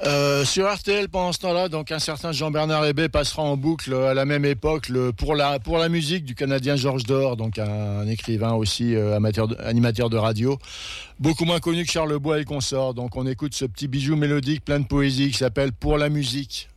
Sur RTL pendant ce temps-là, donc un certain Jean-Bernard Hébé passera en boucle à la même époque pour la musique du Canadien Georges Dor, donc un écrivain aussi animateur de radio, beaucoup moins connu que Charles Bois et le consort. Donc on écoute ce petit bijou mélodique plein de poésie qui s'appelle Pour la musique.